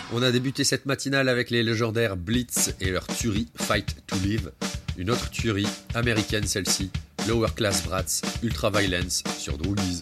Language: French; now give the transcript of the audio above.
On a débuté cette matinale avec les légendaires Blitz et leur tuerie Fight to Live. Une autre tuerie, américaine celle-ci, Lower Class Brats, Ultra Violence sur Droolies.